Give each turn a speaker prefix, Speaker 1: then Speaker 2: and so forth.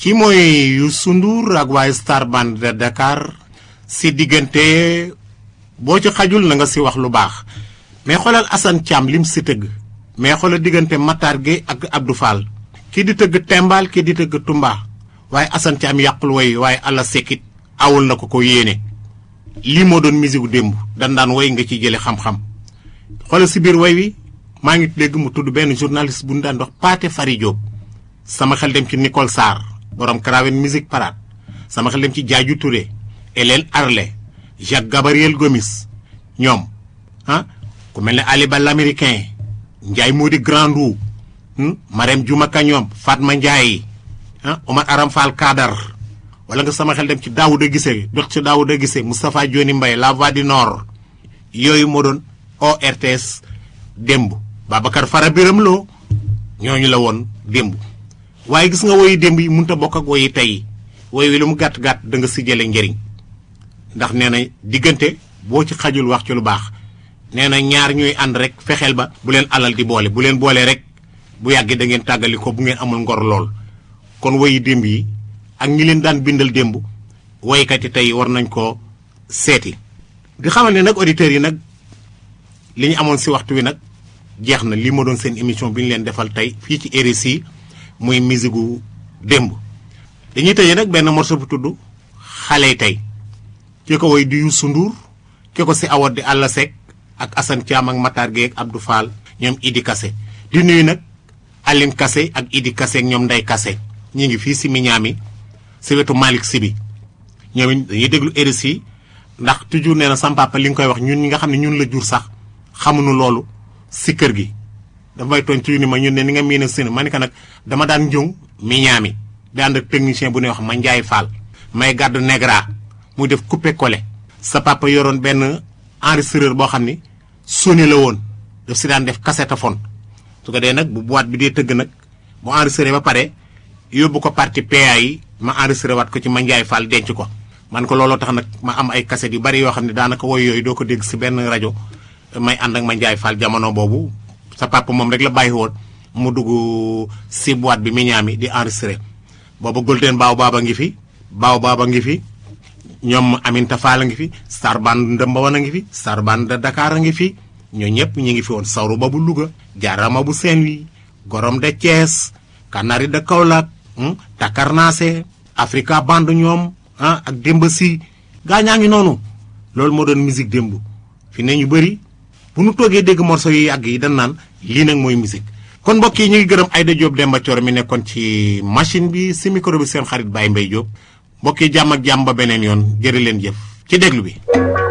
Speaker 1: kii mooy Youssou Ndour ak waa Star Band de Dakar si diggante boo ci xajul na nga si wax lu baax mais xoolal Assane Thiam lim si tëgg mais xoolal diggante Matar Gueye ak Abdou Fall kii di tëgg Tembal kii di tëgg Tumba waaye Assane Thiam yàqul woy waaye Alla Sekit awul na ko yéene lii moo doon musique gu démb daan woy nga ci jële xam-xam xoolal si biir woy wi maa ngi dégg mu tudd benn journaliste bu ñu daan dox Pathé Fary Diop sama xel dem ci Nicole Sarr borom Craven Music Parade sama xel dem ci Diadiou Touré Hélène Arlé Jacques Gabriel Gomis ñoom ku mel ne Ali Ba l'américain Ndiaye Modi Grandou Marème Dioumaka ñoom Fatma Ndiaye Omar Aram Fall Kadar wala nga sama xel dem ci Daouda Guissé dox ci Daouda Guissé Moustapha Dioni Mbaye La Voix du Nord yooyu moo doon ORTS démb Babacar Fara Biram Lo ñooñu la woon démb waaye gis nga woyu démb yi mënut a bokk ak woyu tey woy wi lu mu gàtt-gàtt da nga si jële njëriñ ndax nee na diggante boo ci xajul wax ci lu baax nee na ñaar ñuy ànd rek fexeel ba bu leen alal di boole bu leen boolee rek bu yàggee da ngeen tàggali ko bu ngeen amul ngor lool kon woyu démb yi ak ñi leen daan bindal démb woykat yi tey war nañ koo seeti di xamal ne nag auditeurs yi nag li ñu amoon si waxtu wi nag jeex na lii ma doon seen émission bi ñu leen defal tey fii ci RSI muy musique gu démb dañuy tëjee nag benn morceau bu tudd xale yi tey ki ko woy di Youssou Ndour ki ko si awat di Alla Seck ak Assane Thiam ak Matar Gueye ak Abdou Fall ñoom Idi Kassé di nuyu nag Aline Kassé ak Idi Kassé ak ñoom Ndeye Kassé ñi ngi fii si Mignane si wetu Malick Sy bi ñoom dañuy déglu RSI ndax toujours nee na sam papa li nga koy wax ñun ñi nga xam ne ñun la jur sax xamuñu loolu si kër gi dafa may tooñ ci ni ma ñun ne ni nga miine seen ma ni ko nag dama daan njëw Mignane di ànd ak technicien bu ñuy wax ma Ndiaye Fall may gàddu Negra muy def coupé collé sa papa yoroon benn enregistreur boo xam ni Sony la woon daf si daan def cassettephone su ko dee nag bu boîte bi dee tëgg nag bu enregistré ba pare yóbbu ko parti PA yi ma enregistré waat ko ci ma Ndiaye Fall denc ko man ko looloo tax nag ma am ay cassette yu bari yoo xam ne daanaka woy yooyu doo ko dégg si benn rajo may ànd ak ma Ndiaye Fall jamono boobu sa papa moom rek la bàyyi woon mu dugg si boîte bi Mignane di enregistré boobu Golden Baobab ngi fi Baobab ngi fi ñoom Aminta Fall a ngi fi Star Band Ndëmbawan a ngi fi Star Band de Dakar a ngi fi ñoo ñëpp ñu ngi fi woon Sawru ba bu Louga Jaarama bu Saint-Louis Gorom de Thiès Kanari de Kaolack Takarnase Africa Band ñoom ak Demba Si gaa ñaa ngi noonu loolu moo doon musique démb fi ne ñu bëri bu nu toogee dégg morceau yu yàgg yi dañ naan lii nag mooy musique kon mbokk yi ñu ngi gërëm Aïda Diop Demba Thioro mi nekkoon ci machine bi si micro bi seen xarit Baye Mbaye Diop mbokk yi jàmm ak jàmm ba beneen yoon jërë leen jëf ci déglu bi